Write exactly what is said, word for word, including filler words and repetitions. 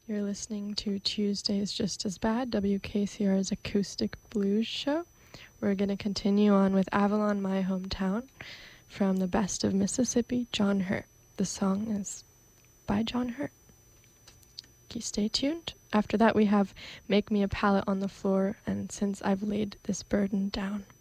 You're listening to Tuesdays Just As Bad, W K C R's acoustic blues show. We're going to continue on with Avalon, My Hometown, from the Best of Mississippi, John Hurt. The song is by John Hurt. Okay, stay tuned. After that, we have Make Me a Pallet on the Floor, and Since I've Laid This Burden Down.